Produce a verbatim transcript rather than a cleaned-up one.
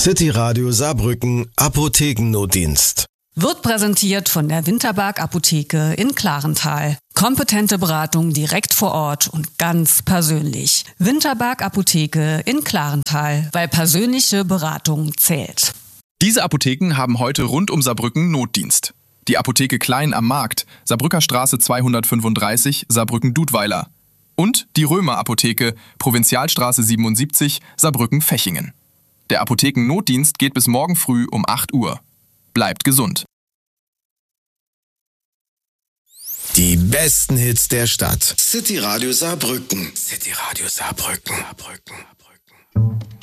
City Radio Saarbrücken Apothekennotdienst. Wird präsentiert von der Winterberg Apotheke in Klarental. Kompetente Beratung direkt vor Ort und ganz persönlich. Winterberg Apotheke in Klarental, weil persönliche Beratung zählt. Diese Apotheken haben heute rund um Saarbrücken Notdienst. Die Apotheke Klein am Markt, Saarbrücker Straße zweihundertfünfunddreißig, Saarbrücken-Dudweiler. Und die Römer Apotheke, Provinzialstraße siebenundsiebzig, Saarbrücken-Fechingen. Der Apothekennotdienst geht bis morgen früh um acht Uhr. Bleibt gesund. Die besten Hits der Stadt. City Radio Saarbrücken. City Radio Saarbrücken. Saarbrücken. Saarbrücken.